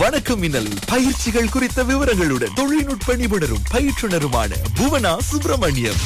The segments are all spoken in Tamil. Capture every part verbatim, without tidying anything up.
வணக்கம் மின்னல் பயிற்சிகள் குறித்த விவரங்களுடன் தொழில்நுட்ப நிபுணரும் பயிற்றுனருமான புவனா சுப்பிரமணியம்.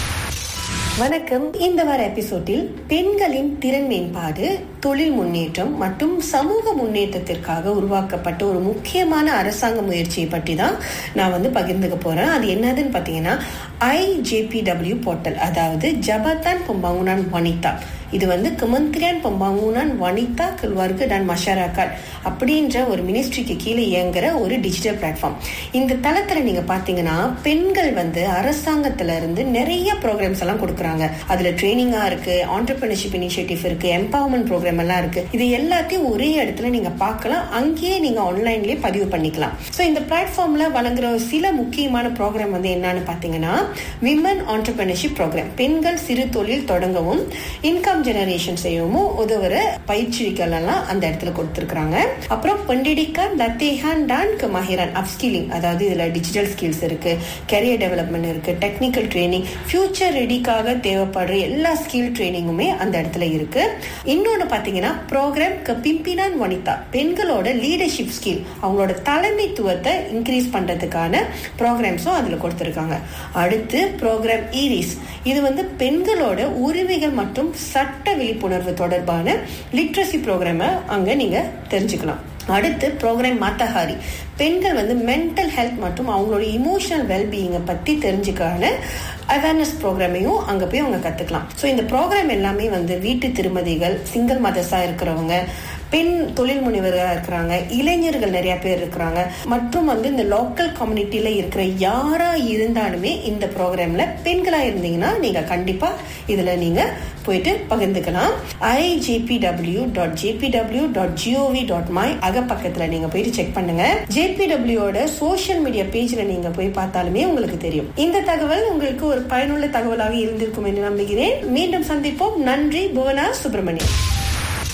வணக்கம். இந்த வார எபிசோடில் பெண்களின் திறன் மேம்பாடு, தொழில் முன்னேற்றம் மற்றும் சமூக முன்னேற்றத்திற்காக உருவாக்கப்பட்ட ஒரு முக்கியமான அரசாங்க முயற்சியை பற்றி தான் நான் வந்து பகிர்ந்துக்க போறேன். அது என்னதுன்னு பாத்தீங்கன்னா I J P W portal, அதாவது ஜபதான் Pembangunan Wanita. இது வந்து Kementerian Pembangunan Wanita Keluarga dan Masyarakat அப்படின்ற ஒரு மினிஸ்ட்ரிக்கு கீழே இயங்குற ஒரு டிஜிட்டல் பிளாட்ஃபார்ம். இந்த தளத்துல நீங்க பாத்தீங்கன்னா பெண்கள் வந்து அரசாங்கத்துல இருந்து நிறைய ப்ரோக்ராம்ஸ் எல்லாம் கொடுக்குறாங்க. அதுல ட்ரைனிங்கா இருக்கு, ஆண்டர்பிரினர்ஷிப் இனிஷியேட்டிவ் இருக்கு, எம்பவர்மெண்ட் ப்ரோக்ராம் எல்லாம் இருக்கு. இது எல்லாத்தையும் ஒரே இடத்துல நீங்க பார்க்கலாம். அங்கேயே நீங்க ஆன்லைன்லயே பதிவு பண்ணிக்கலாம். சோ இந்த பிளாட்ஃபார்ம்ல வழங்குற சில முக்கியமான ப்ரோக்ராம் வந்து என்னன்னு பாத்தீங்கன்னா விமன் ஆண்டர்பிரினர்ஷிப் ப்ரோக்ராம், பெண்கள் சிறு தொழில் தொடங்கவும் இன்கம் ஜெனரேஷன் செய்யவும் உதவுற பயிற்சிகள் எல்லாம் அந்த இடத்துல கொடுத்திருக்காங்க. அப்புறம் pendidikan latihan dan kemahiran upskilling, அதாவது இதுல டிஜிட்டல் ஸ்கில்ஸ் இருக்கு, கரியர் டெவலப்மெண்ட் இருக்கு, டெக்னிக்கல் ட்ரைனிங், ஃபியூச்சர் ரெடிக்காக தேவைப்படுற எல்லா ஸ்கில் ட்ரைனிங்குமே அந்த இடத்துல இருக்கு. இன்னொன்னு பாத்தீங்கன்னா ப்ரோக்ராம் Kepimpinan Wanita, பெண்களோட லீடர்ஷிப் ஸ்கில், அவங்களோட தலைமைத்துவத்தை இன்க்ரீஸ் பண்றதுக்கான ப்ரோக்ராம்ஸும் அதுல கொடுத்திருக்காங்க. அடுத்து ப்ரோக்ராம் ஈரிஸ், இது வந்து பெண்களோட உரிமைகள் மற்றும் சட்ட விழிப்புணர்வு தொடர்பான லிட்ரஸி ப்ரோக்ராம அங்க நீங்க தெரிஞ்சுக்கலாம். அடுத்து ப்ரோக்ராம் மாத்தஹாரி, பெண்கள் வந்து மென்டல் ஹெல்த் மற்றும் அவங்களோட இமோஷனல் வெல்பீயிங்கை பத்தி தெரிஞ்சுக்கான அவேர்னஸ் ப்ரோக்ராமையும் அங்க போய் அவங்க கத்துக்கலாம். ஸோ இந்த ப்ரோக்ராம் எல்லாமே வந்து வீட்டு திருமதிகள், சிங்கிள் மதர்ஸா இருக்கிறவங்க, பெண் தொழில் முனைவர்களா இருக்கிறாங்க, இளைஞர்கள் நிறைய பேர் இருக்கிறாங்க, மற்றும் வந்து இந்த லோக்கல் கம்யூனிட்டியில இருக்கிற யாரா இருந்தாலுமே இந்த ப்ரோக்ராம்ல பெண்களா இருந்தீங்கன்னா நீங்க கண்டிப்பா இதுல நீங்க போயிட்டு பகிர்ந்துக்கலாம். I J P W dot J P W dot gov dot my அகப்பக்கத்துல நீங்க போயிட்டு செக் பண்ணுங்க. ஜே பி டபிள்யூட சோசியல் மீடியா பேஜ்ல நீங்க போய் பார்த்தாலுமே உங்களுக்கு தெரியும். இந்த தகவல் உங்களுக்கு ஒரு பயனுள்ள தகவலாக இருந்திருக்கும் என்று நம்புகிறேன். மீண்டும் சந்திப்போம். நன்றி. புவனா சுப்பிரமணியம்.